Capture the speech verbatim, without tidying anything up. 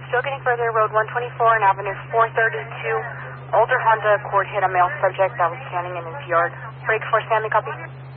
Still getting further, Road one twenty-four and Avenue four thirty-two. Older Honda Accord hit a male subject that was standing in his yard. Break for Sammy, copy.